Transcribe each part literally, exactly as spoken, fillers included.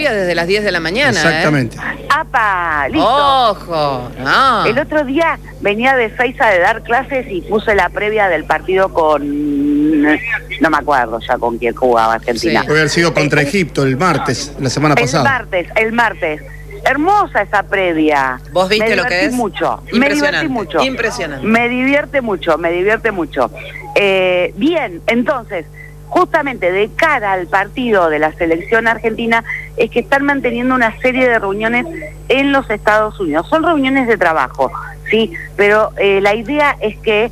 previa desde las diez de la mañana. Exactamente. ¿eh? ¡Apa! ¡Listo! ¡Ojo! No. El otro día venía de Seiza de dar clases y puse la previa del partido con... No me acuerdo ya con quién jugaba Argentina. Sí. Puede haber sido contra el, Egipto el martes, la semana pasada. El martes, el martes. Hermosa esa previa. ¿Vos viste me lo que es? Mucho. Me divertí mucho. Impresionante. Me divierte mucho, me divierte mucho. Eh, bien, entonces, justamente de cara al partido de la selección argentina, es que están manteniendo una serie de reuniones en los Estados Unidos. Son reuniones de trabajo, sí, pero eh, la idea es que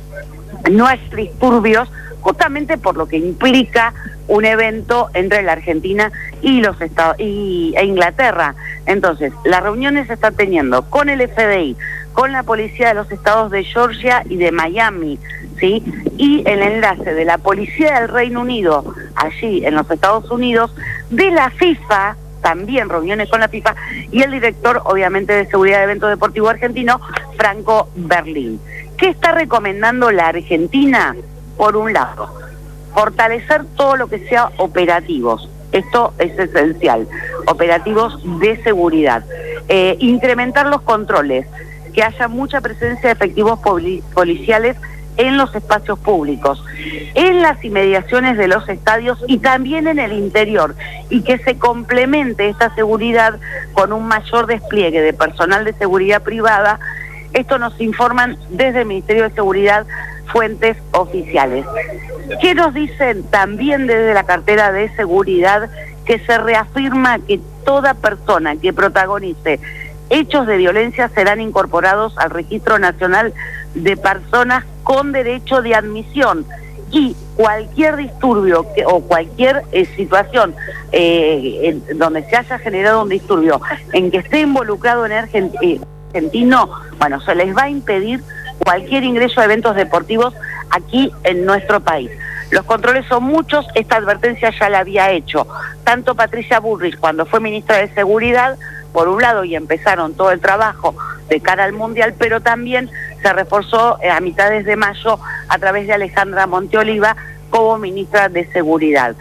no hay disturbios, justamente por lo que implica un evento entre la Argentina y los Estados y e Inglaterra. Entonces, las reuniones se están teniendo con el F B I, con la policía de los estados de Georgia y de Miami, ¿sí? Y el enlace de la policía del Reino Unido, allí en los Estados Unidos, de la FIFA, también reuniones con la FIFA, y el director, obviamente, de Seguridad de Eventos Deportivos Argentino, Franco Berlín. ¿Qué está recomendando la Argentina? Por un lado, fortalecer todo lo que sea operativos. Esto es esencial. Operativos de seguridad. Eh, incrementar los controles. Que haya mucha presencia de efectivos policiales en los espacios públicos, en las inmediaciones de los estadios y también en el interior, y que se complemente esta seguridad con un mayor despliegue de personal de seguridad privada. Esto nos informan desde el Ministerio de Seguridad fuentes oficiales. ¿Qué nos dicen también desde la cartera de seguridad? Que se reafirma que toda persona que protagonice hechos de violencia serán incorporados al Registro Nacional de Personas con Derecho de Admisión, y cualquier disturbio que, o cualquier eh, situación eh, en donde se haya generado un disturbio en que esté involucrado en Argent eh, argentino, bueno, se les va a impedir cualquier ingreso a eventos deportivos aquí en nuestro país. Los controles son muchos, esta advertencia ya la había hecho tanto Patricia Bullrich cuando fue ministra de Seguridad, por un lado, y empezaron todo el trabajo de cara al Mundial, pero también se reforzó a mitades de mayo a través de Alejandra Monteoliva como ministra de Seguridad.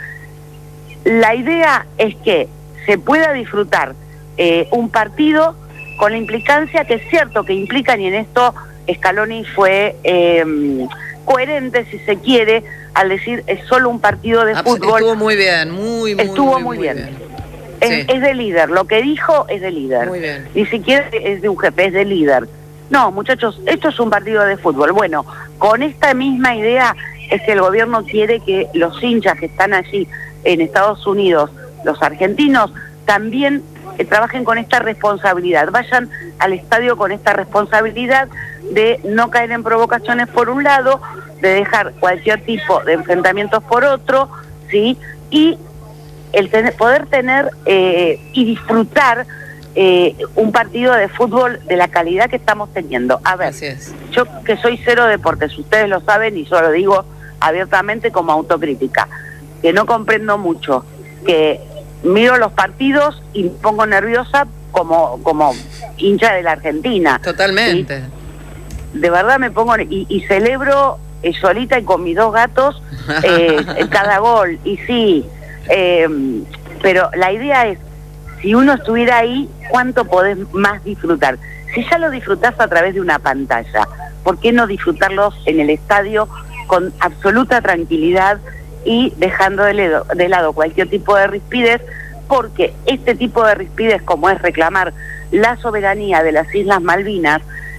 La idea es que se pueda disfrutar eh, un partido con la implicancia que es cierto que implican, y en esto Scaloni fue eh, coherente, si se quiere, al decir es solo un partido de ah, fútbol. Estuvo muy bien, muy, muy, Estuvo muy, muy, muy bien. bien. Es, sí. es de líder, lo que dijo es de líder. Muy bien. Ni siquiera es de un jefe, es de líder. No, muchachos, esto es un partido de fútbol. Bueno, con esta misma idea es que el gobierno quiere que los hinchas que están allí en Estados Unidos, los argentinos, también eh, trabajen con esta responsabilidad, vayan al estadio con esta responsabilidad de no caer en provocaciones por un lado, de dejar cualquier tipo de enfrentamientos por otro, ¿sí? Y el tener, poder tener eh, y disfrutar eh, un partido de fútbol de la calidad que estamos teniendo. A ver, Así es. yo que soy cero deportes, ustedes lo saben y yo lo digo abiertamente como autocrítica, que no comprendo mucho, que miro los partidos y me pongo nerviosa como, como hincha de la Argentina. Totalmente. ¿Sí? De verdad me pongo y, y celebro eh, solita y con mis dos gatos eh, cada gol, y sí, eh, pero la idea es, si uno estuviera ahí, ¿cuánto podés más disfrutar? Si ya lo disfrutás a través de una pantalla, ¿por qué no disfrutarlos en el estadio con absoluta tranquilidad y dejando de lado, de lado cualquier tipo de rispidez? Porque este tipo de rispidez, como es reclamar la soberanía de las Islas Malvinas,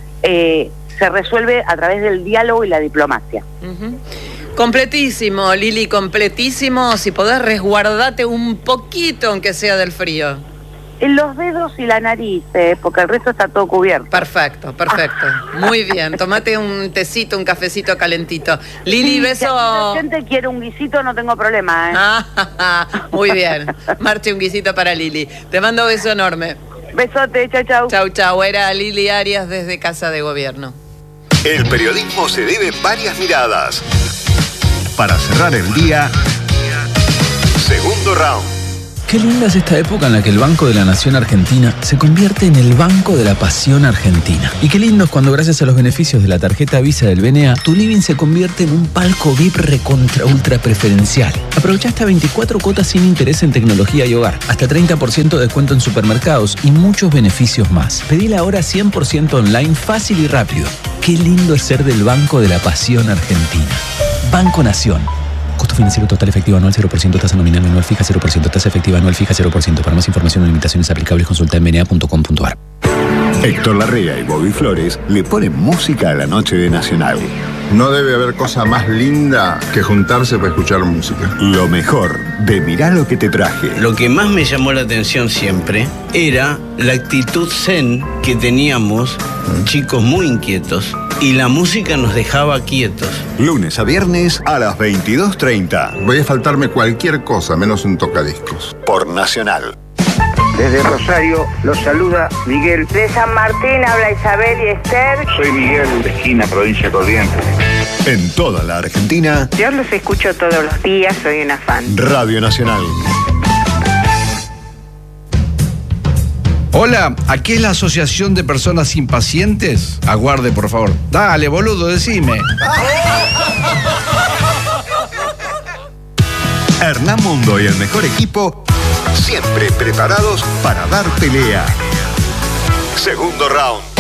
eh, se resuelve a través del diálogo y la diplomacia. Uh-huh. Completísimo, Lili, completísimo. Si podés, resguardate un poquito, aunque sea del frío. En los dedos y la nariz, eh, porque el resto está todo cubierto. Perfecto, perfecto. Muy bien. Tomate un tecito, un cafecito calentito. Lili, Sí, beso. Si la gente quiere un guisito, no tengo problema, ¿eh? Ah, muy bien. Marche un guisito para Lili. Te mando beso enorme. Besote, chau, chau. Chau, chau. Era Lili Arias desde Casa de Gobierno. El periodismo se debe varias miradas. Para cerrar el día, segundo round. Qué linda es esta época en la que el Banco de la Nación Argentina se convierte en el Banco de la Pasión Argentina. Y qué lindo es cuando gracias a los beneficios de la tarjeta Visa del B N A, tu living se convierte en un palco V I P recontra ultra preferencial. Aprovecha hasta veinticuatro cuotas sin interés en tecnología y hogar, hasta treinta por ciento de descuento en supermercados y muchos beneficios más. Pedila ahora cien por ciento online, fácil y rápido. Qué lindo es ser del Banco de la Pasión Argentina. Banco Nación. Costo financiero total efectivo anual cero por ciento, tasa nominal anual fija cero por ciento, tasa efectiva anual fija cero por ciento. Para más información o limitaciones aplicables consulta en b n a punto com punto a r. Héctor Larrea y Bobby Flores le ponen música a la noche de Nacional. No debe haber cosa más linda que juntarse para escuchar música. Lo mejor de Mirá lo que te traje. Lo que más me llamó la atención siempre era la actitud zen que teníamos, chicos muy inquietos, y la música nos dejaba quietos. Lunes a viernes a las veintidós treinta. Voy a faltarme cualquier cosa, menos un tocadiscos. Por Nacional. Desde Rosario los saluda Miguel. De San Martín habla Isabel y Esther. Soy Miguel, de Esquina, provincia de Corrientes. En toda la Argentina. Yo los escucho todos los días, soy una fan. Radio Nacional. Hola, ¿aquí es la Asociación de Personas Impacientes? Aguarde, por favor. Dale, boludo, decime. Hernán Mundo y el mejor equipo, siempre preparados para dar pelea. Segundo round.